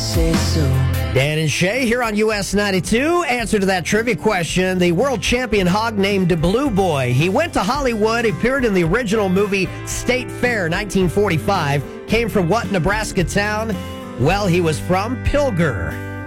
say so. Dan and Shay here on US 92. Answer to that trivia question. The world champion hog named Blue Boy. He went to Hollywood, appeared in the original movie State Fair, 1945. Came from what Nebraska town? Well, he was from Pilger.